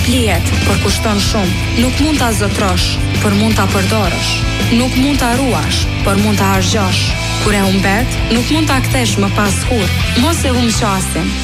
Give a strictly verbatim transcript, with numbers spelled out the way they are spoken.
lihet, por kushton shumë. Nuk mund ta zotrosh, por mund ta përdorësh. Nuk mund ta ruash, por mund ta harxhosh. Kur e humbet, nuk mund ta kthesh më pas kurrë. Mos e humb qasin.